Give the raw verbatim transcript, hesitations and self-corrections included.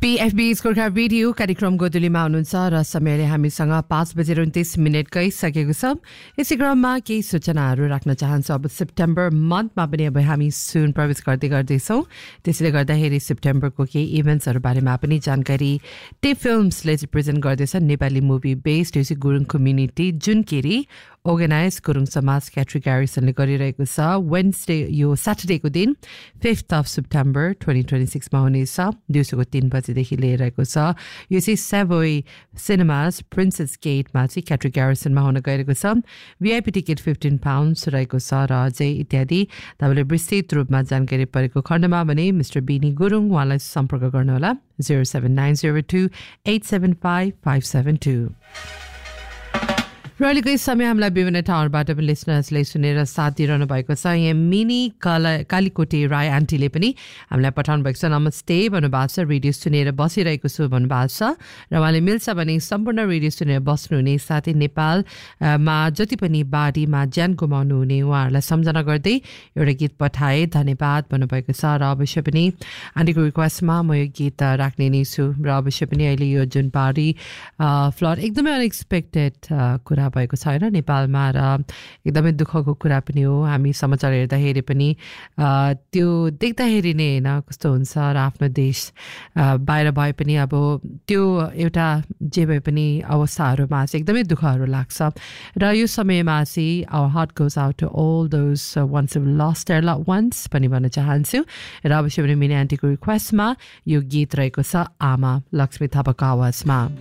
पीएफबी स्कोरका video कार्यक्रम गोदुलीमा हुनुहुन्छ र समयले हामीसँग पाँच बजेर उन्तिस मिनट गइसकेको छ। यसै क्रममा केही सूचनाहरू राख्न चाहन्छु। अब सेप्टेम्बर मन्थमा पनि अब हामी सुन प्रवेश गर्दै गर्दैछौँ। त्यसैले गर्दाखेरि सेप्टेम्बरको केही इभेन्ट्सहरू बारेमा पनि जानकारी टे फिल्म्सले चाहिँ प्रेजेन्ट गर्दैछ। नेपाली मुभी बेस्ड यो चाहिँ गुरुङ कम्युनिटी जुनकेरी अर्गनाइज गुरुङ समाज क्याट्री ग्यारिसनले गरिरहेको छ। वेन्सडे यो स्याटरडेको दिन fifth of September twenty twenty सिक्समा हुनेछ। दिउँसोको तिन बजीदेखि लिइरहेको छ। यो चाहिँ सेभोई सिनेमाज प्रिन्सेस गेटमा चाहिँ क्याट्री ग्यारिसनमा हुन गइरहेको छ। भिआइपी टिकट फिफ्टिन पाउन्ड्स रहेको छ र अझै इत्यादि तपाईँले विस्तृत रूपमा जानकारी परेको खण्डमा भने मिस्टर बिनी गुरुङ उहाँलाई सम्पर्क गर्नुहोला zero seven nine zero two at seven five five seven two. र अहिलेको यस समय हामीलाई विभिन्न ठाउँबाट पनि लिसनर्सले सुनेर साथ दिइरहनु भएको छ। यहाँ मिनी काला कालीकोटे राई आन्टीले पनि हामीलाई पठाउनु भएको छ। नमस्ते भन्नुभएको छ। रेडियो सुनेर बसिरहेको छु भन्नुभएको छ र उहाँले मिल्छ भने सम्पूर्ण रेडियो सुनेर बस्नुहुने साथै नेपालमा जति पनि बाढीमा ज्यान गुमाउनु हुने उहाँहरूलाई सम्झना गर्दै एउटा गीत पठाए धन्यवाद भन्नुभएको छ। र अवश्य पनि आन्टीको रिक्वेस्टमा म यो गीत राख्ने नै छु। र अवश्य पनि अहिले यो जुन बाढी फ्लड एकदमै अनएक्सपेक्टेड कुरा भएको छ होइन नेपालमा र एकदमै दुःखको कुरा पनि हो। हामी समाचार हेर्दाखेरि पनि त्यो देख्दाखेरि नै होइन कस्तो हुन्छ र आफ्नो देश बाहिर भए पनि अब त्यो एउटा जे भए पनि अवस्थाहरूमा चाहिँ एकदमै दुःखहरू लाग्छ। र यो समयमा चाहिँ our heart goes out to all those once who lost their loved once पनि भन्न चाहन्छु। र अवश्य पनि मिनी आन्टीको रिक्वेस्टमा यो गीत रहेको छ आमा लक्ष्मी थापाको आवाजमा।